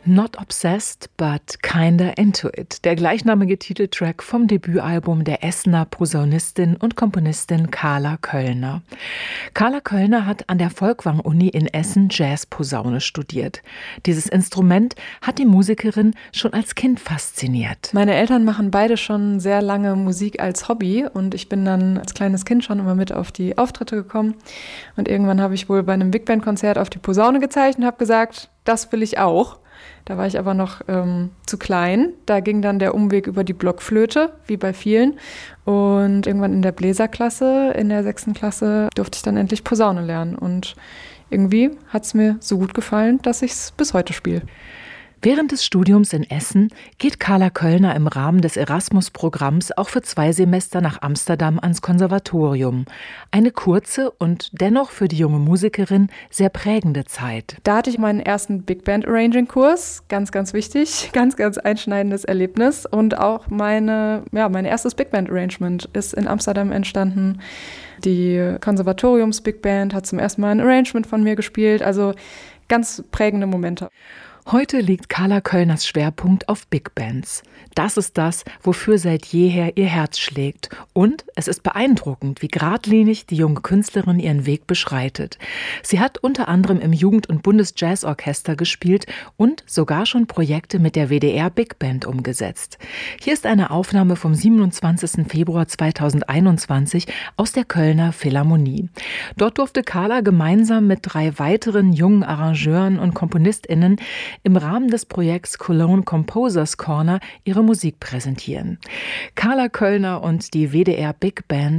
Not Obsessed, but Kinda Into It, der gleichnamige Titeltrack vom Debütalbum der Essener Posaunistin und Komponistin Carla Köllner. Carla Köllner hat an der Folkwang-Uni in Essen Jazzposaune studiert. Dieses Instrument hat die Musikerin schon als Kind fasziniert. Meine Eltern machen beide schon sehr lange Musik als Hobby und ich bin dann als kleines Kind schon immer mit auf die Auftritte gekommen. Und irgendwann habe ich wohl bei einem Big Band-Konzert auf die Posaune gezeigt und habe gesagt, das will ich auch. Da war ich aber noch zu klein. Da ging dann der Umweg über die Blockflöte, wie bei vielen. Und irgendwann in der Bläserklasse, in der 6. Klasse, durfte ich dann endlich Posaune lernen. Und irgendwie hat es mir so gut gefallen, dass ich es bis heute spiele. Während des Studiums in Essen geht Carla Köllner im Rahmen des Erasmus-Programms auch für 2 Semester nach Amsterdam ans Konservatorium. Eine kurze und dennoch für die junge Musikerin sehr prägende Zeit. Da hatte ich meinen ersten Big Band Arranging-Kurs, ganz, ganz wichtig, ganz, ganz einschneidendes Erlebnis. Und auch mein erstes Big Band Arrangement ist in Amsterdam entstanden. Die Konservatoriums Big Band hat zum ersten Mal ein Arrangement von mir gespielt, also ganz prägende Momente. Heute liegt Carla Köllners Schwerpunkt auf Big Bands. Das ist das, wofür seit jeher ihr Herz schlägt. Und es ist beeindruckend, wie geradlinig die junge Künstlerin ihren Weg beschreitet. Sie hat unter anderem im Jugend- und Bundesjazzorchester gespielt und sogar schon Projekte mit der WDR Big Band umgesetzt. Hier ist eine Aufnahme vom 27. Februar 2021 aus der Kölner Philharmonie. Dort durfte Carla gemeinsam mit 3 weiteren jungen Arrangeuren und KomponistInnen im Rahmen des Projekts Cologne Composers Corner ihre Musik präsentieren. Carla Köllner und die WDR Big Band